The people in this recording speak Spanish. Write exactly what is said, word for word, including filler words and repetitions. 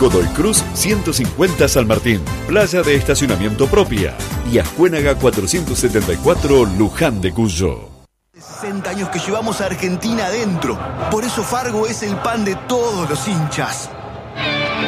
Godoy Cruz ciento cincuenta San Martín, playa de estacionamiento propia, y Ascuénaga cuatrocientos setenta y cuatro Luján de Cuyo. sesenta años que llevamos a Argentina adentro. Por eso Fargo es el pan de todos los hinchas.